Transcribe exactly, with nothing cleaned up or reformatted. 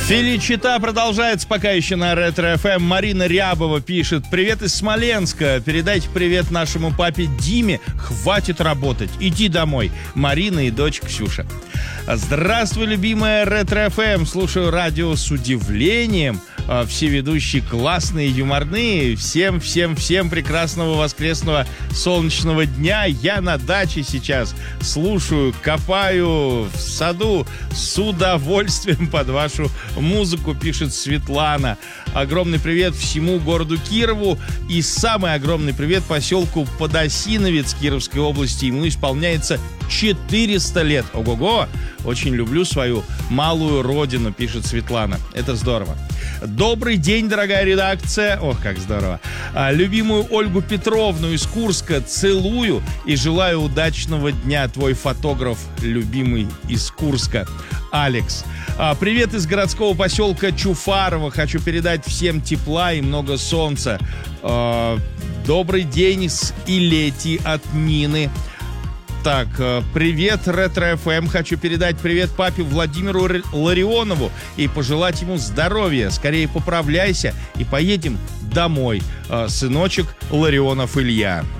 Феличита продолжается пока еще на Ретро-эф эм. Марина Рябова пишет: привет из Смоленска. Передайте привет нашему папе Диме. Хватит работать. Иди домой. Марина и дочь Ксюша. Здравствуй, любимая Ретро-эф эм. Слушаю радио с удивлением. Все ведущие классные, юморные. Всем, всем, всем прекрасного воскресного солнечного дня. Я на даче сейчас слушаю, копаю в саду с удовольствием под вашу музыку, пишет Светлана. Огромный привет всему городу Кирову и самый огромный привет поселку Подосиновец Кировской области. Ему исполняется четыреста лет. Ого-го! Очень люблю свою малую родину, пишет Светлана. Это здорово. Добрый день, дорогая редакция. Ох, как здорово. А, любимую Ольгу Петровну из Курска целую и желаю удачного дня. Твой фотограф, любимый из Курска, Алекс. А, привет из городского поселка Чуфарово. Хочу передать всем тепла и много солнца. А, добрый день с Илети от Нины. Так, привет, Ретро-эф эм. Хочу передать привет папе Владимиру Ларионову и пожелать ему здоровья. Скорее поправляйся и поедем домой. Сыночек Ларионов Илья.